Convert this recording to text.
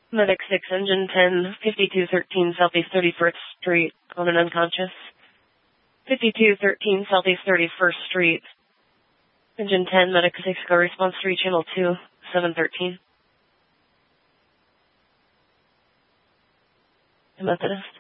Medic 6, Engine 10, 5213 Southeast 31st Street, on an unconscious. 5213 Southeast 31st Street. Engine 10, Medic 6, go response 3, Channel 2, 713. Methodist.